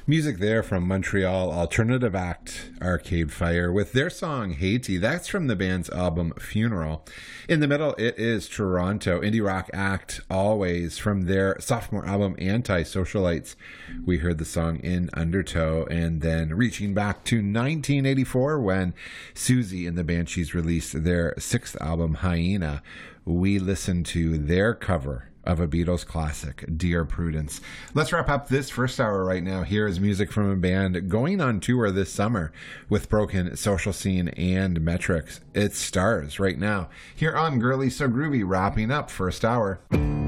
Music there from Montreal alternative act Arcade Fire with their song Haiti. That's from the band's album Funeral. In the middle, it is Toronto indie rock act Always from their sophomore album Anti-Socialites. We heard the song In Undertow, and then reaching back to 1984 when Susie and the Banshees released their sixth album Hyena, we listened to their cover of a Beatles classic, Dear Prudence. Let's wrap up this first hour right now. Here is music from a band going on tour this summer with Broken, Social Scene, and Metrics. It's Stars right now here on Girly So Groovy, wrapping up first hour.